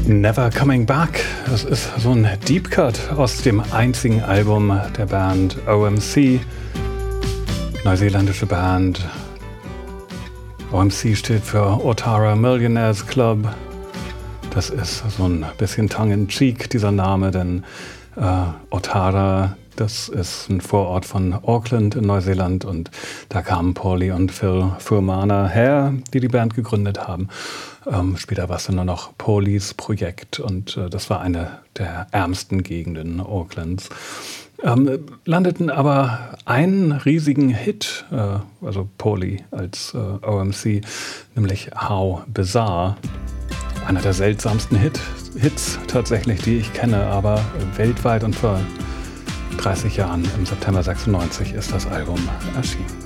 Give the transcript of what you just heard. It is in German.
Never Coming Back. Das ist so ein Deep Cut aus dem einzigen Album der Band OMC. Neuseeländische Band. OMC steht für Otara Millionaires Club. Das ist so ein bisschen tongue-in-cheek, dieser Name, denn Otara, das ist ein Vorort von Auckland in Neuseeland und da kamen Paulie und Phil Furmana her, die die Band gegründet haben. Später war es dann nur noch Paulies Projekt und das war eine der ärmsten Gegenden Aucklands. Landeten aber einen riesigen Hit, also Paulie als OMC, nämlich How Bizarre. Einer der seltsamsten Hits tatsächlich, die ich kenne, aber weltweit und vor 30 Jahren, im September 96, ist das Album erschienen.